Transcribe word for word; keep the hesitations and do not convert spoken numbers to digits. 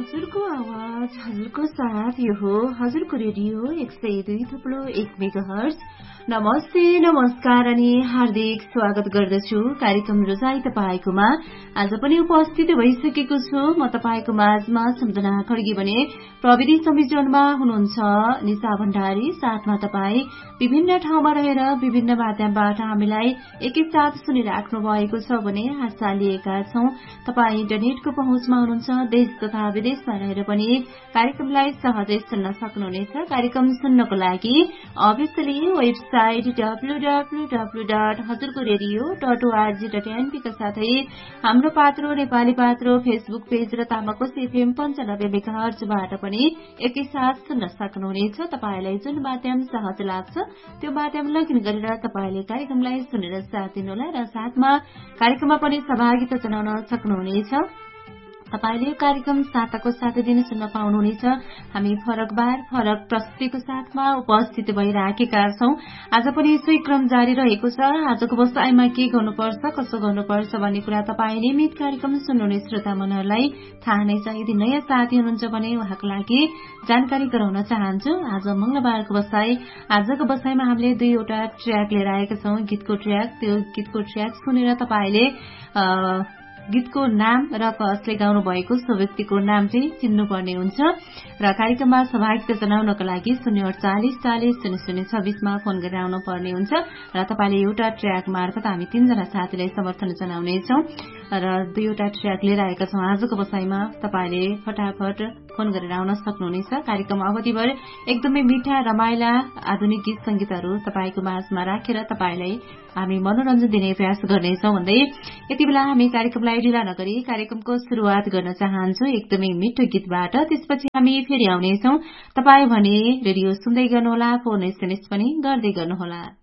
हजुरको आवाज हजुरको साथ यो हो हजुरको रेडियो एक सय दुई थुप्रो एक मेगाहर्ज। नमस्ते नमस्कार अनि हार्दिक स्वागत गर्दछु कार्यक्रम रोजाई तपाईकोमा। आज पनि उपस्थित भइसकेको छु म तपाईको माझमा सम्झना खड्गी भने प्रविधि संयोजनमा हुनुहुन्छ निशा भण्डारी। साथमा तपाई विभिन्न ठाउँमा रहेर विभिन्न माध्यमबाट हामीलाई एकैसाथ सुनिराख्नु भएको छ भने आशा लिएका छौं तपाई इन्टरनेटको पहुँचमा हुनुहुन्छ। देश तथा विदेशमा रहेर पनि कार्यक्रमलाई सहजै सुन्न सक्नुहुनेछ। कार्यक्रम सुन्नको लागि obviously website W W W dot हजुरको radio dot ORG dot NP का साथै हाम्रो पात्रो नेपाली पात्रो फेसबुक पेज र तामाकोस एफएम पञ्चानब्बे मेगाहर्जबाट पनि एकैसाथ सुन्न सक्नुहुनेछ। तपाईलाई जुन माध्यम सहज लाग्छ त्यो माध्यम लगइन गरेर तपाईले कार्यक्रमलाई सुनेर साथ दिनुहोला र साथमा कार्यक्रममा पनि सहभागिता जनाउन सक्नुहुनेछ। तपाईले कार्यक्रम साताको सातै दिन सुन्न पाउनुहुनेछ। हामी फरक बार फरक प्रस्तुतिको साथमा उपस्थित भइराखेका छौं। आज पनि सोही क्रम जारी रहेको छ। आजको बसाइमा के गर्नुपर्छ कसो गर्नुपर्छ भन्ने कुरा तपाई नियमित कार्यक्रम सुन्नुहुने श्रोता मनहरूलाई थाहा नै छ। यदि नयाँ साथी हुनुहुन्छ भने उहाँको लागि जानकारी गराउन चाहन्छु। आज मंगलबारको बसाई आजको बसाइमा हामीले दुईवटा ट्र्याक लिएर आएका छौं। गीतको ट्र्याक त्यो गीतको ट्र्याक सुनेर तपाईले गीतको नाम र कसले गाउनु भएको सो व्यक्तिको नाम चाहिँ चिन्नुपर्ने हुन्छ र कार्यक्रममा सहभागिता जनाउनको लागि शून्य अडचालिस चालिस शून्य शून्य छब्बीसमा फोन गरेर आउनु पर्ने हुन्छ र तपाईले एउटा ट्र्याक मार्फत हामी तीनजना साथीलाई समर्थन जनाउनेछौं र दुईवटा ट्र्याक लिएर आएका छौं। आजको बसाइमा तपाईले फटाफट फोन गरेर आउन सक्नुहुनेछ। कार्यक्रम अवधिभर एकदमै मिठा रमाइला आधुनिक गीत संगीतहरू तपाईको माझमा राखेर तपाईलाई हामी मनोरञ्जन दिने प्रयास गर्नेछौं भन्दै यति बेला हामी कार्यक्रमलाई ढिला नगरी कार्यक्रमको शुरूआत गर्न चाहन्छु एकदमै मिठो गीतबाट। त्यसपछि हामी फेरि आउनेछौं। तपाई भने रेडियो सुन्दै गर्नुहोला, फोन एसएमएस पनि गर्दै गर्नुहोला।